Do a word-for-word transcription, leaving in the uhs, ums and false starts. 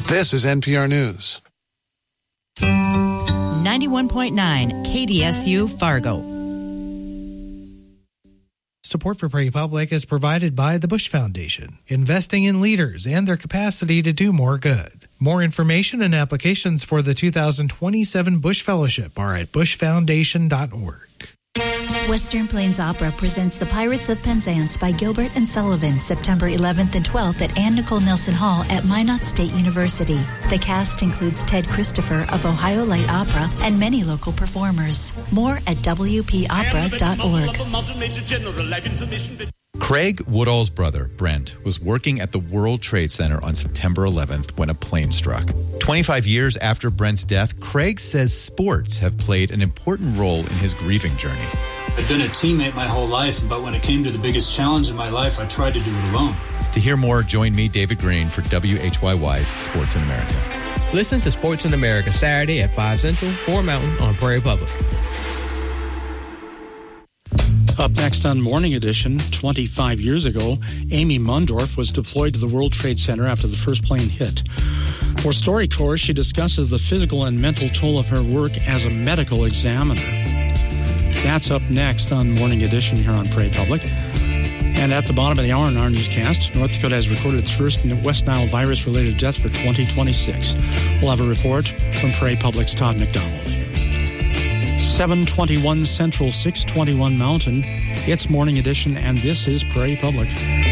This is N P R News. ninety-one point nine K D S U Fargo. Support for Prairie Public is provided by the Bush Foundation, investing in leaders and their capacity to do more good. More information and applications for the two thousand twenty-seven Bush Fellowship are at bush foundation dot org. Western Plains Opera presents The Pirates of Penzance by Gilbert and Sullivan, September eleventh and twelfth at Anne Nicole Nelson Hall at Minot State University. The cast includes Ted Christopher of Ohio Light Opera and many local performers. More at w p opera dot org. Craig Woodall's brother, Brent, was working at the World Trade Center on September eleventh when a plane struck. twenty-five years after Brent's death, Craig says sports have played an important role in his grieving journey. I've been a teammate my whole life, but when it came to the biggest challenge in my life, I tried to do it alone. To hear more, join me, David Green, for W H Y Y's Sports in America. Listen to Sports in America Saturday at five Central, four Mountain on Prairie Public. Up next on Morning Edition, twenty-five years ago, Amy Mundorf was deployed to the World Trade Center after the first plane hit. For StoryCorps, she discusses the physical and mental toll of her work as a medical examiner. That's up next on Morning Edition here on Prairie Public. And at the bottom of the hour in our newscast, North Dakota has recorded its first West Nile virus-related death for twenty twenty-six. We'll have a report from Prairie Public's Todd McDonald. seven twenty-one Central, six twenty-one Mountain. It's Morning Edition, and this is Prairie Public.